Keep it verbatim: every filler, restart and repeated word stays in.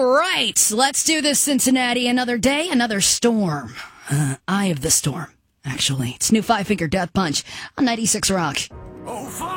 All right, let's do this, Cincinnati. Another day, another storm. Uh, eye of the storm, actually. It's new Five Finger Death Punch on ninety-six Rock.